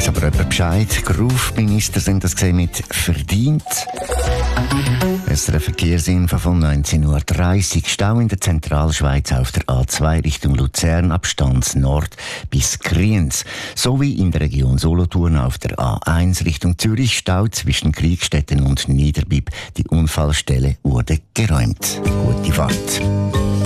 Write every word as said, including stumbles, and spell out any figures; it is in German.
weiss aber jemand Bescheid. Groove-Minister sind das gesehen mit verdient. Es ist eine Verkehrsinfo von neunzehn Uhr dreißig. Stau in der Zentralschweiz auf der A zwei Richtung Luzern, Abstand Nord bis Kriens. Sowie in der Region Solothurn auf der A eins Richtung Zürich, Stau zwischen Kriegstetten und Niederbipp. Die Unfallstelle wurde geräumt. Gute Fahrt.